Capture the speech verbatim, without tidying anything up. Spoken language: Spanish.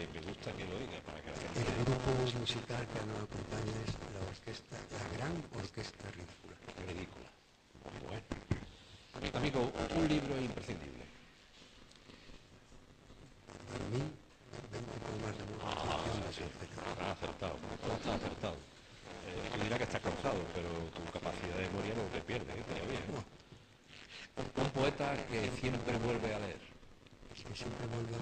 me gusta que lo oiga, para que la El gente... grupo musical que nos acompaña es la orquesta, la Gran Orquesta Ridícula. Ridícula. Bueno. Amigo, un libro imprescindible. Para mí, veinte poemas de amor Ah, ficción de sí, Sergio. has acertado, has acertado. Eh, tú dirás que estás cansado, pero tu capacidad de memoria no te pierdes, ¿eh? Todavía. No, Un poeta que siempre vuelve a leer. es que siempre vuelve a